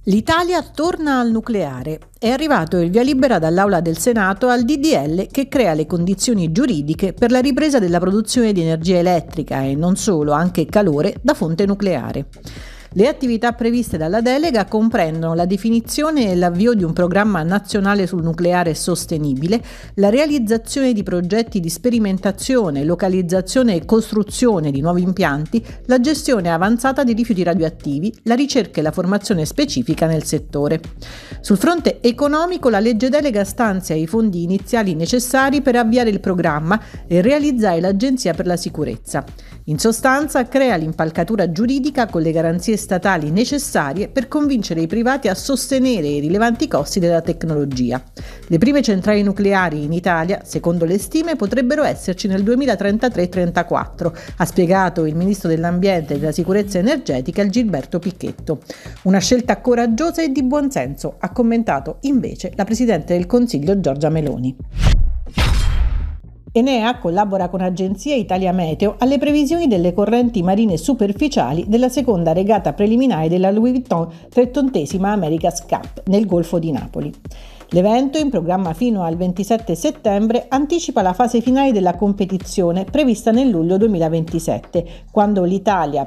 L'Italia torna al nucleare. È arrivato il via libera dall'Aula del Senato al DDL che crea le condizioni giuridiche per la ripresa della produzione di energia elettrica e non solo, anche calore da fonte nucleare. Le attività previste dalla delega comprendono la definizione e l'avvio di un programma nazionale sul nucleare sostenibile, la realizzazione di progetti di sperimentazione, localizzazione e costruzione di nuovi impianti, la gestione avanzata di rifiuti radioattivi, la ricerca e la formazione specifica nel settore. Sul fronte economico, la legge delega stanzia i fondi iniziali necessari per avviare il programma e realizzare l'Agenzia per la sicurezza. In sostanza, crea l'impalcatura giuridica con le garanzie statali necessarie per convincere i privati a sostenere i rilevanti costi della tecnologia. Le prime centrali nucleari in Italia, secondo le stime, potrebbero esserci nel 2033-34, ha spiegato il ministro dell'Ambiente e della Sicurezza Energetica Gilberto Picchetto. Una scelta coraggiosa e di buonsenso, ha commentato invece la Presidente del Consiglio Giorgia Meloni. Enea collabora con Agenzia Italia Meteo alle previsioni delle correnti marine superficiali della seconda regata preliminare della Louis Vuitton 30ª America's Cup nel Golfo di Napoli. L'evento, in programma fino al 27 settembre, anticipa la fase finale della competizione prevista nel luglio 2027, quando l'Italia